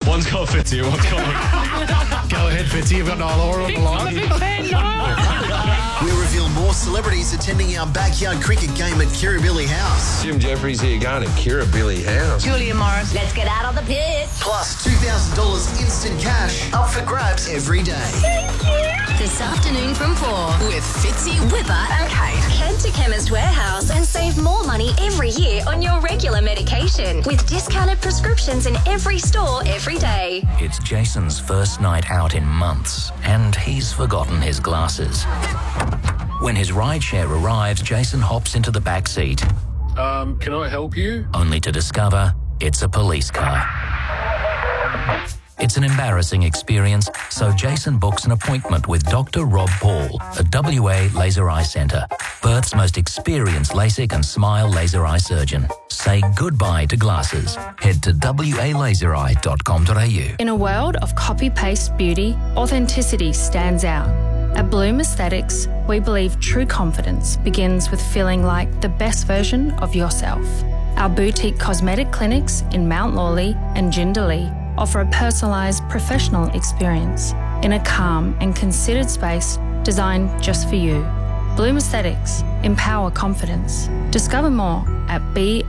One's got Fitzy, one's got... Go ahead, Fitzy. You've got Niall Horan on the line. I'm a big fan, Niall. We reveal more celebrities attending our backyard cricket game at Kirribilli House. Jim Jeffries here going to Kirribilli House. Julia Morris. Let's get out on the pitch. Plus $2,000 instant cash up for grabs every day. Thank you. This afternoon from 4 with Fitzy, Whipper and Kate. Head to Chemist Warehouse and save more money every year on your regular medication with discounted prescriptions in every store every day. It's Jason's first night out in months and he's forgotten his glasses. When his rideshare arrives, Jason hops into the back seat. Can I help you? Only to discover it's a police car. It's an embarrassing experience, so Jason books an appointment with Dr. Rob Paul at WA Laser Eye Centre, Perth's most experienced LASIK and SMILE laser eye surgeon. Say goodbye to glasses. Head to walaseri.com.au. In a world of copy-paste beauty, authenticity stands out. At Bloom Aesthetics, we believe true confidence begins with feeling like the best version of yourself. Our boutique cosmetic clinics in Mount Lawley and Jindalee offer a personalised professional experience in a calm and considered space designed just for you. Bloom Aesthetics. Empower confidence. Discover more at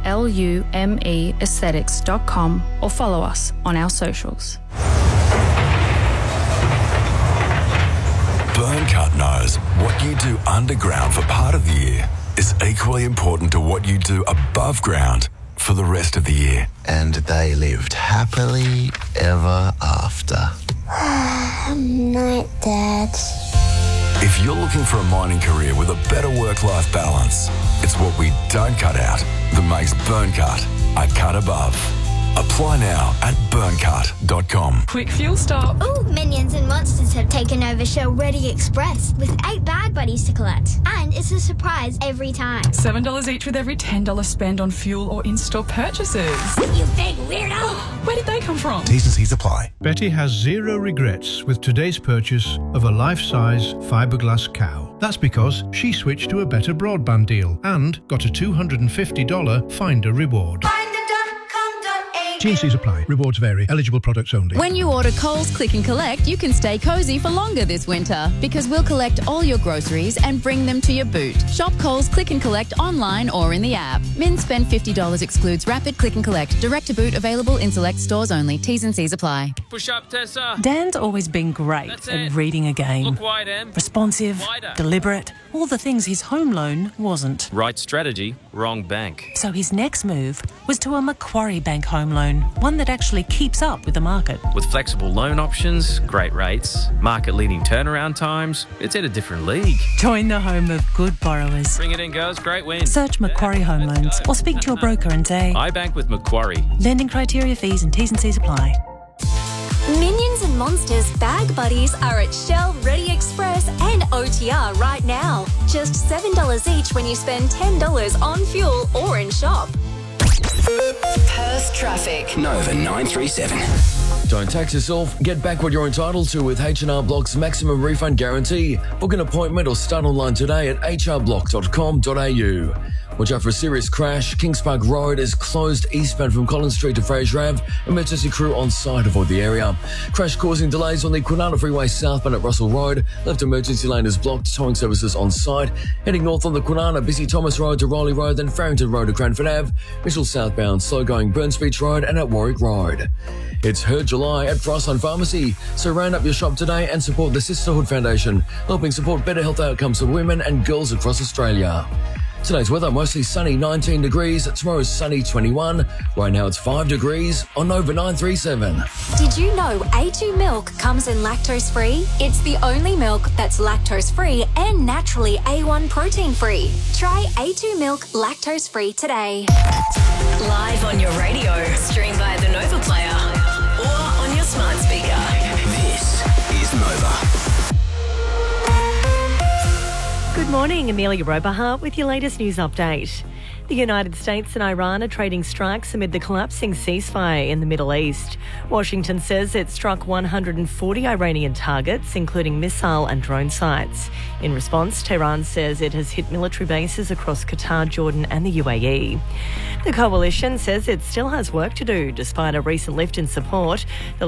BLUMEaesthetics.com or follow us on our socials. Burncut knows what you do underground for part of the year is equally important to what you do above ground for the rest of the year. And they lived happily ever after. Night, Dad. If you're looking for a mining career with a better work-life balance, it's what we don't cut out that makes Burncut a cut above. Apply now at burncut.com. Quick fuel stop. Oh, Minions and Monsters have taken over Shell Ready Express with 8 bag buddies to collect. And it's a surprise every time. $7 each with every $10 spend on fuel or in-store purchases. You big weirdo! Where did they come from? T's and C's apply. Betty has zero regrets with today's purchase of a life-size fiberglass cow. That's because she switched to a better broadband deal and got a $250 Finder reward. T&Cs apply. Rewards vary. Eligible products only. When you order Coles Click and Collect, you can stay cosy for longer this winter because we'll collect all your groceries and bring them to your boot. Shop Coles Click and Collect online or in the app. Min spend $50 excludes rapid click and collect. Direct to boot available in select stores only. T's and C's apply. Push up, Tessa. Dan's always been great at reading a game. Look wide, Em. Responsive, Wider. deliberate, all the things his home loan wasn't. Right strategy, wrong bank. So his next move was to a Macquarie Bank home loan, one that actually keeps up with the market. With flexible loan options, great rates, market-leading turnaround times, it's at a different league. Join the home of good borrowers. Bring it in, girls. Great win. Search Macquarie Home Loans or speak to your broker and say, I bank with Macquarie. lending criteria, fees and T's and C's apply. Minions and Monsters bag buddies are at Shell Ready Express and OTR right now. Just $7 each when you spend $10 on fuel or in shop. Perth traffic. Nova 937. Don't tax yourself. Get back what you're entitled to with H&R Block's maximum refund guarantee. Book an appointment or start online today at hrblock.com.au. Watch out for a serious crash. Kings Park Road is closed eastbound from Collins Street to Fraser Ave. Emergency crew on site, avoid the area. Crash causing delays on the Kwinana Freeway southbound at Russell Road. Left emergency lane is blocked. Towing services on site. Heading north on the Kwinana, busy Thomas Road to Rowley Road, then Farrington Road to Cranford Ave. Mitchell southbound, slow going Burns Beach Road and at Warwick Road. It's Herd July at Frostline Pharmacy. So round up your shop today and support the Sisterhood Foundation, helping support better health outcomes for women and girls across Australia. Today's weather, mostly sunny, 19 degrees. Tomorrow's sunny, 21. Right now it's 5 degrees on Nova 937. Did you know A2 milk comes in lactose-free? It's the only milk that's lactose-free and naturally A1 protein-free. Try A2 milk lactose-free today. Live on your radio. Stream via the Nova Player or on your smart speaker. This is Nova. Good morning, Amelia Roberhart with your latest news update. The United States and Iran are trading strikes amid the collapsing ceasefire in the Middle East. Washington says it struck 140 Iranian targets, including missile and drone sites. In response, Tehran says it has hit military bases across Qatar, Jordan and the UAE. The coalition says it still has work to do despite a recent lift in support. The